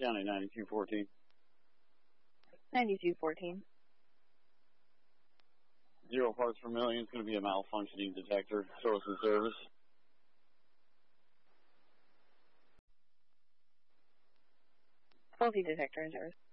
County 9214. 9214. 0 parts per million is going to be a malfunctioning detector. Source of service. Faulty detector in service.